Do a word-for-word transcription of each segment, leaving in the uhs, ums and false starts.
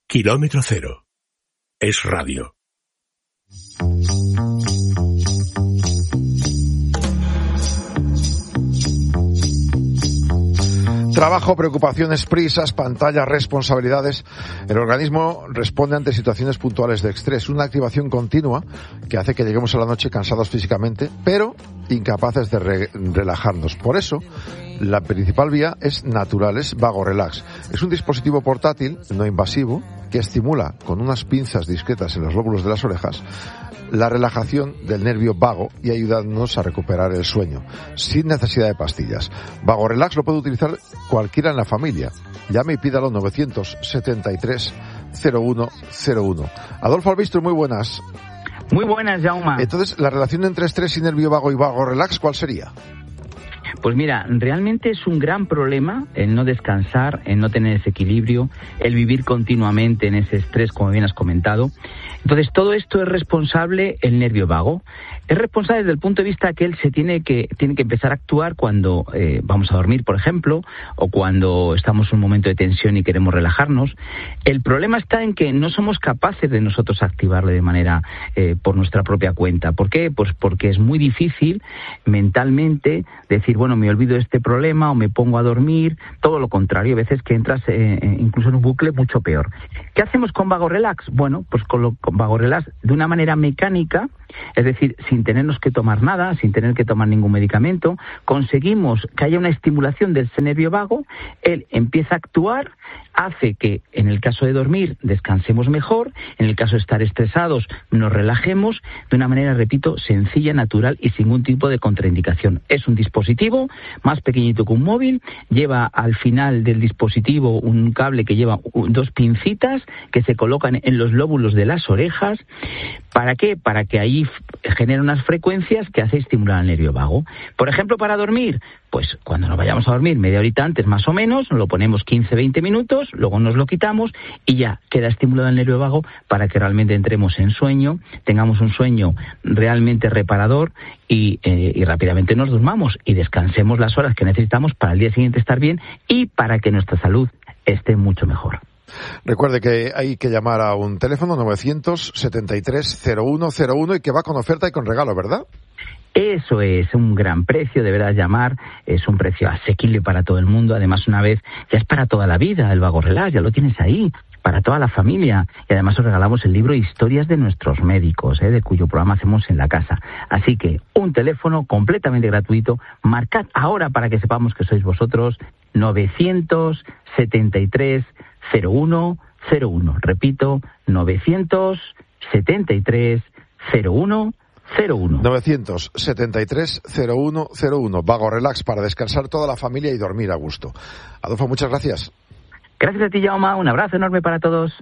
Kilómetro Cero. Es radio. Trabajo, preocupaciones, prisas, pantallas, responsabilidades. El organismo responde ante situaciones puntuales de estrés, una activación continua que hace que lleguemos a la noche cansados físicamente, pero incapaces de re- relajarnos. Por eso, la principal vía es natural, es Vago Relax. Es un dispositivo portátil, no invasivo, que estimula con unas pinzas discretas en los lóbulos de las orejas la relajación del nervio vago y ayudándonos a recuperar el sueño, sin necesidad de pastillas. Vago Relax lo puede utilizar cualquiera en la familia. Llame y pídalo nueve siete tres, cero uno cero uno. Adolfo Albistro, muy buenas. Muy buenas, Jaume. Entonces, la relación entre estrés y nervio vago y Vago Relax, ¿cuál sería? Pues mira, realmente es un gran problema el no descansar, el no tener ese equilibrio, el vivir continuamente en ese estrés, como bien has comentado. Entonces, todo esto es responsable el nervio vago. Es responsable desde el punto de vista que él se tiene que tiene que empezar a actuar cuando eh, vamos a dormir, por ejemplo, o cuando estamos en un momento de tensión y queremos relajarnos. El problema está en que no somos capaces de nosotros activarle de manera eh, por nuestra propia cuenta. ¿Por qué? Pues porque es muy difícil mentalmente decir, bueno, me olvido de este problema o me pongo a dormir. Todo lo contrario, a veces que entras eh, incluso en un bucle mucho peor. ¿Qué hacemos con Vago Relax? Bueno, pues con, lo, con Vago Relax de una manera mecánica, es decir, sin tenernos que tomar nada, sin tener que tomar ningún medicamento, conseguimos que haya una estimulación del nervio vago, él empieza a actuar, hace que en el caso de dormir descansemos mejor, en el caso de estar estresados nos relajemos de una manera, repito, sencilla, natural y sin ningún tipo de contraindicación. Es un dispositivo más pequeñito que un móvil, lleva al final del dispositivo un cable que lleva dos pincitas que se colocan en los lóbulos de las orejas. ¿Para qué? Para que ahí genere unas frecuencias que hace estimular al nervio vago. Por ejemplo, para dormir, pues cuando nos vayamos a dormir, media horita antes más o menos, nos lo ponemos quince a veinte minutos, luego nos lo quitamos y ya queda estimulado el nervio vago para que realmente entremos en sueño, tengamos un sueño realmente reparador y, eh, y rápidamente nos durmamos y descansemos las horas que necesitamos para el día siguiente estar bien y para que nuestra salud esté mucho mejor. Recuerde que hay que llamar a un teléfono nueve siete tres, cero uno cero uno y que va con oferta y con regalo, ¿verdad? Eso es un gran precio, deberás llamar, es un precio asequible para todo el mundo, además una vez ya es para toda la vida el Vago Relax, ya lo tienes ahí, para toda la familia, y además os regalamos el libro Historias de nuestros médicos, ¿eh? de cuyo programa hacemos en la casa. Así que un teléfono completamente gratuito, marcad ahora para que sepamos que sois vosotros, nueve siete tres, cero uno cero uno, repito, nueve siete tres, cero uno cero uno. nueve siete tres, cero uno cero uno. Vago Relax para descansar toda la familia y dormir a gusto. Adolfo, muchas gracias. Gracias a ti, Jaume. Un abrazo enorme para todos.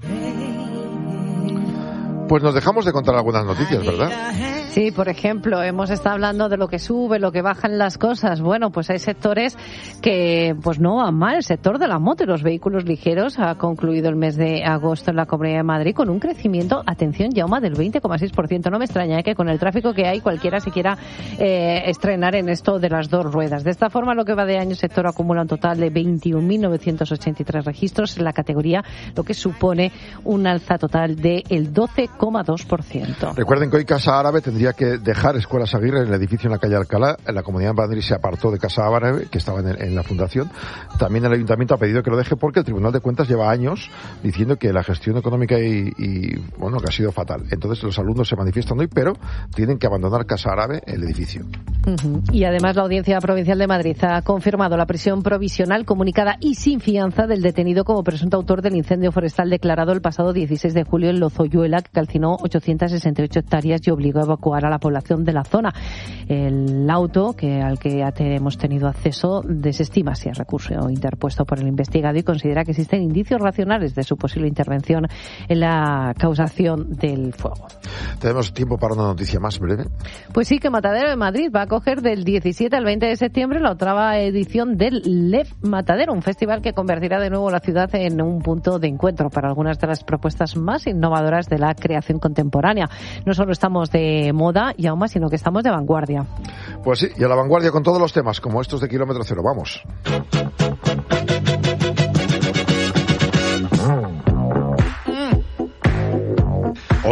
Pues nos dejamos de contar algunas noticias, ¿verdad? Sí, por ejemplo, hemos estado hablando de lo que sube, lo que bajan las cosas. Bueno, pues hay sectores que pues no van mal. El sector de la moto y los vehículos ligeros ha concluido el mes de agosto en la Comunidad de Madrid con un crecimiento, atención, Jaume, del veinte coma seis por ciento. No me extraña ¿eh? que con el tráfico que hay cualquiera se quiera eh, estrenar en esto de las dos ruedas. De esta forma, lo que va de año, el sector acumula un total de veintiún mil novecientos ochenta y tres registros en la categoría, lo que supone un alza total del doce coma dos por ciento. Recuerden que hoy Casa Árabe tendría que dejar Escuelas Aguirre en el edificio en la calle Alcalá. En la Comunidad de Madrid se apartó de Casa Árabe, que estaba en, en la fundación. También el Ayuntamiento ha pedido que lo deje porque el Tribunal de Cuentas lleva años diciendo que la gestión económica y, y bueno, que ha sido fatal. Entonces los alumnos se manifiestan hoy, pero tienen que abandonar Casa Árabe, el edificio. Uh-huh. Y además la Audiencia Provincial de Madrid ha confirmado la prisión provisional comunicada y sin fianza del detenido como presunto autor del incendio forestal declarado el pasado dieciséis de julio en Lozoyuela, que calcinó ochocientas sesenta y ocho hectáreas y obligó a evacuar a la población de la zona. El auto que al que hemos tenido acceso desestima si el recurso interpuesto por el investigado y considera que existen indicios racionales de su posible intervención en la causación del fuego. ¿Tenemos tiempo para una noticia más breve? Pues sí, que Matadero de Madrid va a acoger del diecisiete al veinte de septiembre la octava edición del L E F Matadero, un festival que convertirá de nuevo la ciudad en un punto de encuentro para algunas de las propuestas más innovadoras de la creación contemporánea. No solo estamos de moda, y aún más, sino que estamos de vanguardia. Pues sí, y a la vanguardia con todos los temas, como estos de Kilómetro Cero. Vamos.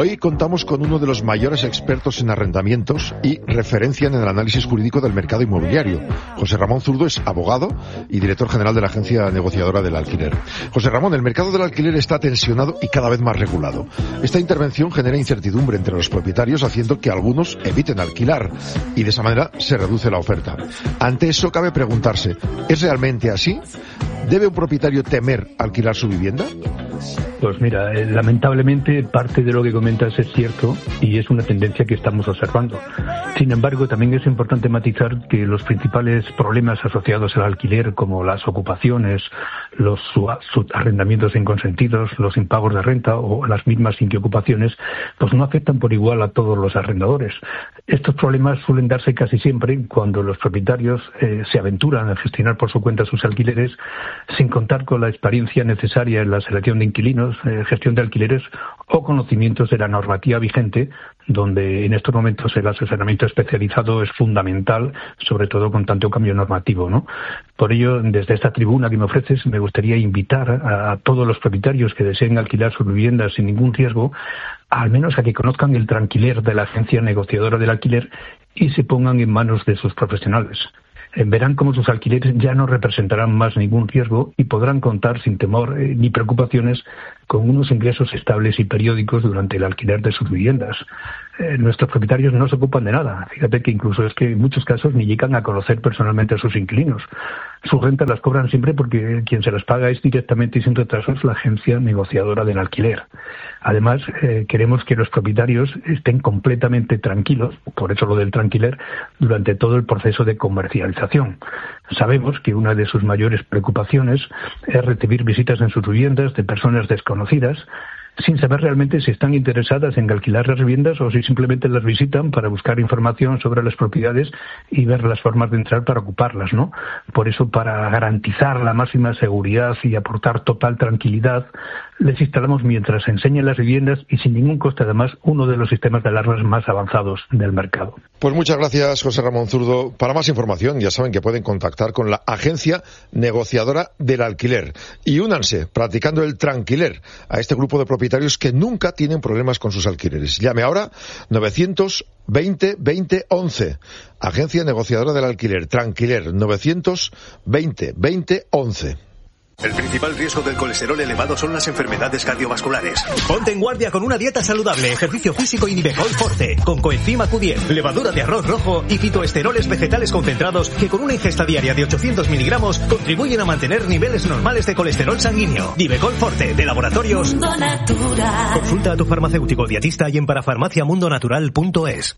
Hoy contamos con uno de los mayores expertos en arrendamientos y referencia en el análisis jurídico del mercado inmobiliario. José Ramón Zurdo es abogado y director general de la agencia negociadora del alquiler. José Ramón, el mercado del alquiler está tensionado y cada vez más regulado. Esta intervención genera incertidumbre entre los propietarios, haciendo que algunos eviten alquilar y de esa manera se reduce la oferta. Ante eso cabe preguntarse, ¿es realmente así? ¿Debe un propietario temer alquilar su vivienda? Pues mira, eh, lamentablemente parte de lo que comentas es cierto y es una tendencia que estamos observando. Sin embargo, también es importante matizar que los principales problemas asociados al alquiler, como las ocupaciones, los arrendamientos inconsentidos, los impagos de renta o las mismas inquiocupaciones, pues no afectan por igual a todos los arrendadores. Estos problemas suelen darse casi siempre cuando los propietarios eh, se aventuran a gestionar por su cuenta sus alquileres sin contar con la experiencia necesaria en la selección de inquilinos, eh, gestión de alquileres o conocimientos de la normativa vigente, donde en estos momentos el asesoramiento especializado es fundamental, sobre todo con tanto cambio normativo, ¿no? Por ello, desde esta tribuna que me ofreces, me gustaría invitar a, a todos los propietarios que deseen alquilar sus viviendas sin ningún riesgo, al menos a que conozcan el tranquiler de la agencia negociadora del alquiler y se pongan en manos de sus profesionales. Verán cómo sus alquileres ya no representarán más ningún riesgo y podrán contar sin temor eh, ni preocupaciones con unos ingresos estables y periódicos durante el alquiler de sus viviendas. Eh, nuestros propietarios no se ocupan de nada. Fíjate que incluso es que en muchos casos ni llegan a conocer personalmente a sus inquilinos. Sus rentas las cobran siempre porque quien se las paga es directamente y sin retrasos la agencia negociadora del alquiler. Además, eh, queremos que los propietarios estén completamente tranquilos, por eso lo del tranquiler, durante todo el proceso de comercialización. Sabemos que una de sus mayores preocupaciones es recibir visitas en sus viviendas de personas desconocidas, sin saber realmente si están interesadas en alquilar las viviendas o si simplemente las visitan para buscar información sobre las propiedades y ver las formas de entrar para ocuparlas, ¿no? Por eso, para garantizar la máxima seguridad y aportar total tranquilidad, les instalamos mientras enseñan las viviendas y sin ningún coste además uno de los sistemas de alarmas más avanzados del mercado. Pues muchas gracias, José Ramón Zurdo. Para más información ya saben que pueden contactar con la agencia negociadora del alquiler y únanse practicando el tranquiler a este grupo de propietarios que nunca tienen problemas con sus alquileres. Llame ahora novecientos veinte veinte once. Agencia negociadora del alquiler, tranquiler, novecientos veinte veinte once. El principal riesgo del colesterol elevado son las enfermedades cardiovasculares. Ponte en guardia con una dieta saludable, ejercicio físico y Nivecol Forte, con coenzima Q diez, levadura de arroz rojo y fitoesteroles vegetales concentrados que con una ingesta diaria de ochocientos miligramos contribuyen a mantener niveles normales de colesterol sanguíneo. Nivecol Forte, de Laboratorios Mundo Natural. Consulta a tu farmacéutico dietista y en parafarmaciamundonatural punto es.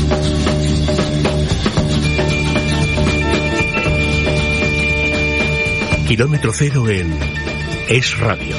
Kilómetro cero en Es Radio.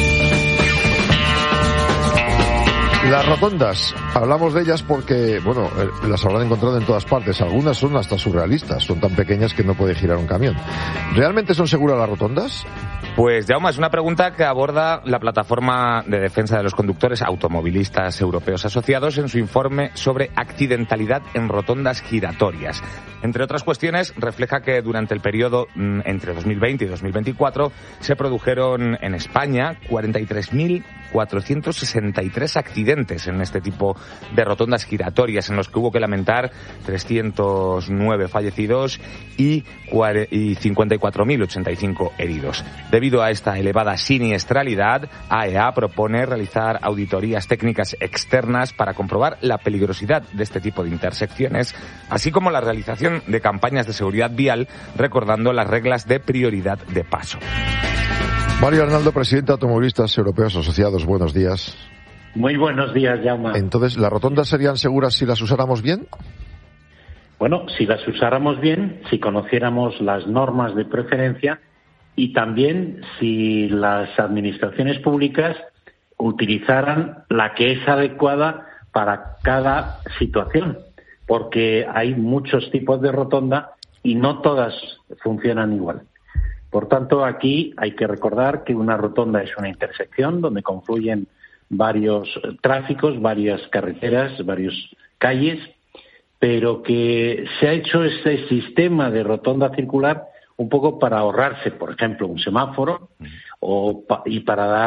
Las rotondas, hablamos de ellas porque, bueno, las habrán encontrado en todas partes. Algunas son hasta surrealistas, son tan pequeñas que no puede girar un camión. ¿Realmente son seguras las rotondas? Pues, Jaume, es una pregunta que aborda la Plataforma de Defensa de los Conductores Automovilistas Europeos Asociados en su informe sobre accidentalidad en rotondas giratorias. Entre otras cuestiones, refleja que durante el periodo mmm, entre dos mil veinte y dos mil veinticuatro se produjeron en España cuarenta y tres mil cuatrocientos sesenta y tres accidentes en este tipo de rotondas giratorias, en los que hubo que lamentar trescientos nueve fallecidos y cincuenta y cuatro mil ochenta y cinco heridos. Debido a esta elevada siniestralidad, A E A propone realizar auditorías técnicas externas para comprobar la peligrosidad de este tipo de intersecciones, así como la realización de campañas de seguridad vial, recordando las reglas de prioridad de paso. Mario Arnaldo, presidente de Automovilistas Europeos Asociados, buenos días. Muy buenos días, Jaume. Entonces, ¿las rotondas serían seguras si las usáramos bien? Bueno, si las usáramos bien, si conociéramos las normas de preferencia y también si las administraciones públicas utilizaran la que es adecuada para cada situación, porque hay muchos tipos de rotonda y no todas funcionan igual. Por tanto, aquí hay que recordar que una rotonda es una intersección donde confluyen varios tráficos, varias carreteras, varias calles, pero que se ha hecho este sistema de rotonda circular un poco para ahorrarse, por ejemplo, un semáforo o pa- y para dar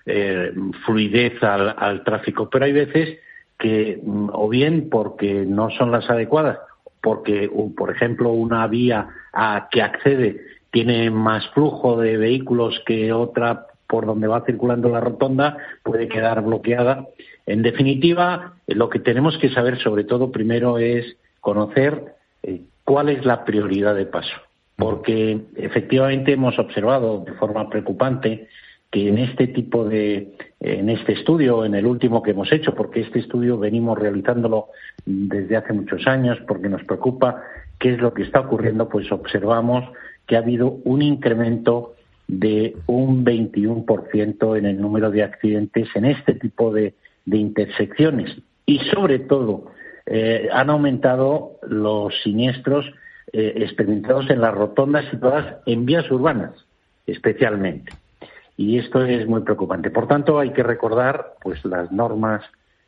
eh, fluidez al, al tráfico. Pero hay veces que, o bien porque no son las adecuadas, porque, por ejemplo, una vía a que accede tiene más flujo de vehículos que otra por donde va circulando la rotonda, puede quedar bloqueada. En definitiva, lo que tenemos que saber, sobre todo, primero es conocer eh, cuál es la prioridad de paso. Porque efectivamente hemos observado de forma preocupante que en este tipo de, en este estudio, en el último que hemos hecho, porque este estudio venimos realizándolo desde hace muchos años, porque nos preocupa qué es lo que está ocurriendo, pues observamos que ha habido un incremento de un veintiuno por ciento en el número de accidentes en este tipo de, de intersecciones. Y sobre todo, eh, han aumentado los siniestros eh, experimentados en las rotondas situadas en vías urbanas, especialmente. Y esto es muy preocupante. Por tanto, hay que recordar pues las normas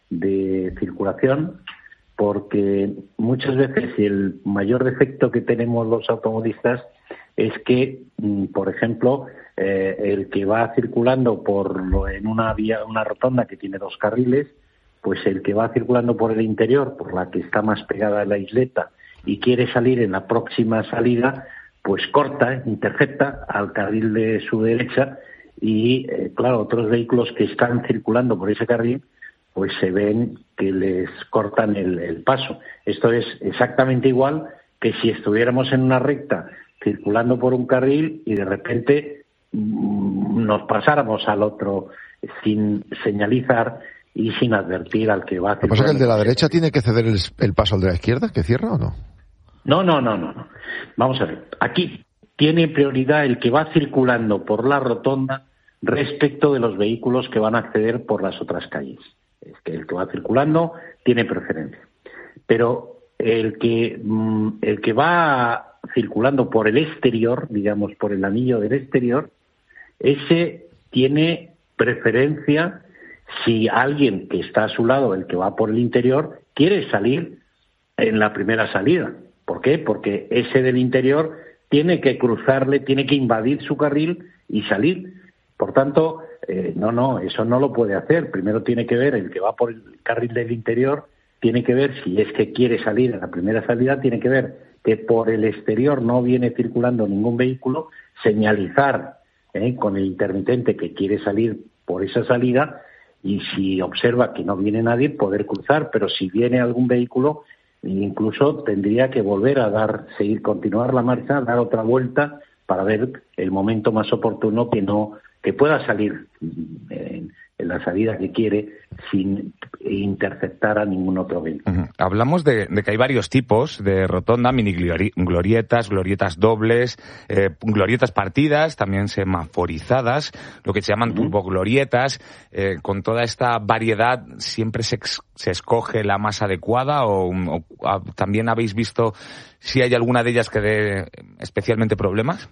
de circulación, porque muchas veces el mayor defecto que tenemos los automovilistas es que, por ejemplo, eh, el que va circulando por en una vía, una rotonda que tiene dos carriles, pues el que va circulando por el interior, por la que está más pegada a la isleta y quiere salir en la próxima salida, pues corta, intercepta al carril de su derecha y, eh, claro, otros vehículos que están circulando por ese carril, pues se ven que les cortan el, el paso. Esto es exactamente igual que si estuviéramos en una recta circulando por un carril y de repente mmm, nos pasáramos al otro sin señalizar y sin advertir al que va a circular. ¿Pasa que el de la derecha tiene que ceder el, el paso al de la izquierda, que cierra o no? No, no, no, no, no. Vamos a ver. Aquí tiene prioridad el que va circulando por la rotonda respecto de los vehículos que van a acceder por las otras calles. Es que el que va circulando tiene preferencia. Pero el que, el que va circulando por el exterior, digamos, por el anillo del exterior, ese tiene preferencia si alguien que está a su lado, el que va por el interior, quiere salir en la primera salida. ¿Por qué? Porque ese del interior tiene que cruzarle, tiene que invadir su carril y salir. Por tanto, eh, no, no, eso no lo puede hacer. Primero tiene que ver el que va por el carril del interior, tiene que ver si es que quiere salir en la primera salida, tiene que ver que por el exterior no viene circulando ningún vehículo, señalizar eh, con el intermitente que quiere salir por esa salida y si observa que no viene nadie, poder cruzar. Pero si viene algún vehículo, incluso tendría que volver a dar, seguir, continuar la marcha, dar otra vuelta para ver el momento más oportuno que no que pueda salir en, en la salida que quiere sin interceptar a ningún otro vehículo. Uh-huh. Hablamos de, de que hay varios tipos de rotonda, mini glorietas, glorietas dobles, eh, glorietas partidas, también semaforizadas, lo que se llaman uh-huh. turboglorietas. Eh, con toda esta variedad, ¿siempre se, ex, se escoge la más adecuada o, o a, también habéis visto si hay alguna de ellas que dé especialmente problemas?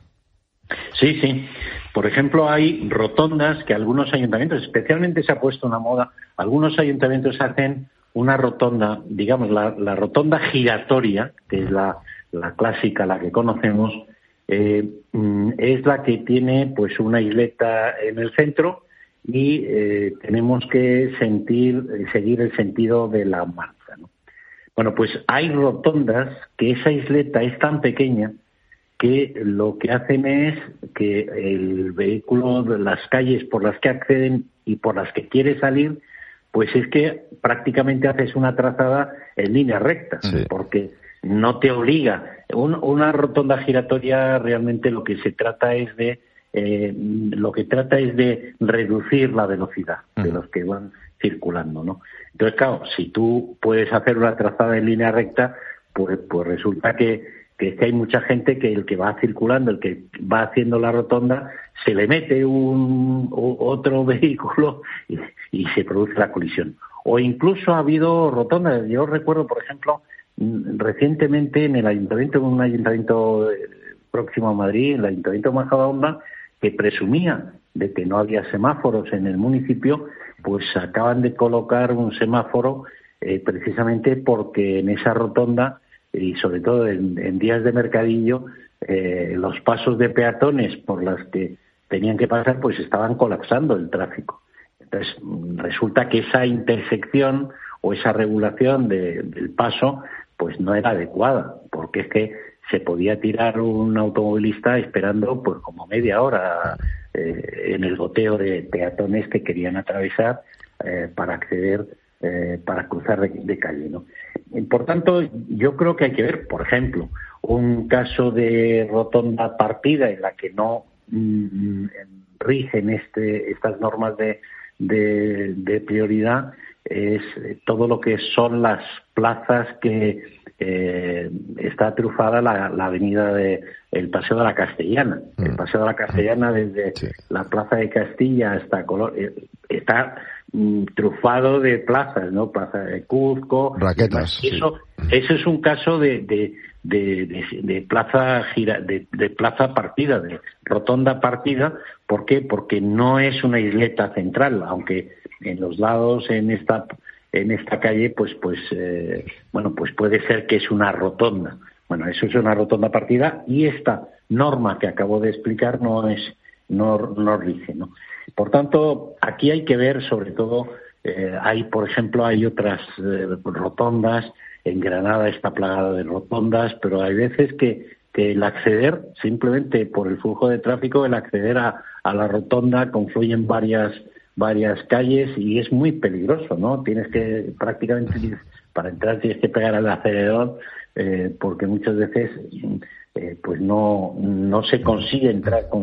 Sí, sí. Por ejemplo, hay rotondas que algunos ayuntamientos, especialmente se ha puesto una moda, algunos ayuntamientos hacen una rotonda, digamos, la, la rotonda giratoria, que es la, la clásica, la que conocemos, eh, es la que tiene pues una isleta en el centro y eh, tenemos que sentir, seguir el sentido de la marcha, ¿no? Bueno, pues hay rotondas que esa isleta es tan pequeña que lo que hacen es que el vehículo de las calles por las que acceden y por las que quiere salir, pues es que prácticamente haces una trazada en línea recta, sí. Porque no te obliga. Un, una rotonda giratoria realmente lo que se trata es de eh, lo que trata es de reducir la velocidad uh-huh. de los que van circulando, ¿no? Entonces, claro, si tú puedes hacer una trazada en línea recta, pues, pues resulta que que es que hay mucha gente que el que va circulando, el que va haciendo la rotonda, se le mete un otro vehículo y, y se produce la colisión. O incluso ha habido rotondas. Yo recuerdo, por ejemplo, recientemente en el ayuntamiento, en un ayuntamiento próximo a Madrid, el ayuntamiento de Majadahonda, que presumía de que no había semáforos en el municipio, pues acaban de colocar un semáforo eh, precisamente porque en esa rotonda y sobre todo en, en días de mercadillo, eh, los pasos de peatones por las que tenían que pasar, pues estaban colapsando el tráfico. Entonces, resulta que esa intersección o esa regulación de, del paso pues no era adecuada, porque es que se podía tirar un automovilista esperando pues como media hora eh, en el goteo de peatones que querían atravesar eh, para acceder, eh, para cruzar de, de calle, ¿no? Por tanto, yo creo que hay que ver, por ejemplo, un caso de rotonda partida en la que no mm, rigen este, estas normas de, de, de prioridad, es todo lo que son las plazas que eh, está trufada la, la avenida de el Paseo de la Castellana. Mm. El Paseo de la Castellana desde sí. la Plaza de Castilla hasta Color, eh, está mm, trufado de plazas, ¿no? Plaza de Cuzco. Raquetas. Eso, sí. eso es un caso de, de De, de, de plaza gira, de, de plaza partida, de rotonda partida. ¿Por qué? Porque no es una isleta central, aunque en los lados en esta en esta calle pues pues eh, bueno pues puede ser que es una rotonda. Bueno, eso es una rotonda partida y esta norma que acabo de explicar no es no no rige, ¿no? Por tanto, aquí hay que ver sobre todo eh, hay por ejemplo hay otras eh, rotondas. En Granada está plagada de rotondas, pero hay veces que, que el acceder, simplemente por el flujo de tráfico, el acceder a, a la rotonda confluyen varias varias calles y es muy peligroso, ¿no? Tienes que, prácticamente, para entrar tienes que pegar al acelerador, eh, porque muchas veces eh, pues no, no se consigue entrar con